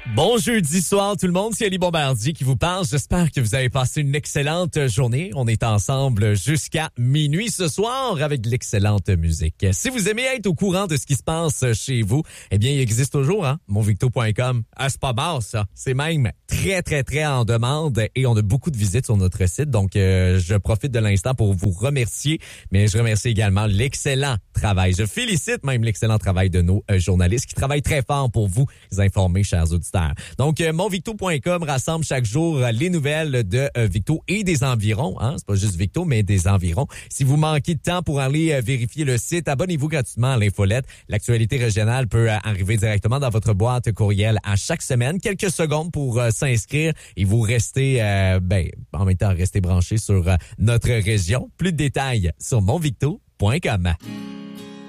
Bon jeudi soir tout le monde, c'est Ali Bombardier qui vous parle. J'espère que vous avez passé une excellente journée. On est ensemble jusqu'à minuit ce soir avec de l'excellente musique. Si vous aimez être au courant de ce qui se passe chez vous, eh bien, il existe toujours, monvicto.com. Ah, c'est pas mal, ça. C'est même très en demande et on a beaucoup de visites sur notre site. Donc, je profite de l'instant pour vous remercier, mais je remercie également l'excellent travail. Je félicite même l'excellent travail de nos journalistes qui travaillent très fort pour vous informer, chers auditeurs. Donc, monvicto.com rassemble chaque jour les nouvelles de Victo et des environs. C'est pas juste Victo, mais des environs. Si vous manquez de temps pour aller vérifier le site, abonnez-vous gratuitement à l'infolette. L'actualité régionale peut arriver directement dans votre boîte courriel à chaque semaine. Quelques secondes pour s'inscrire et vous restez, en même temps, restez branchés sur notre région. Plus de détails sur monvicto.com.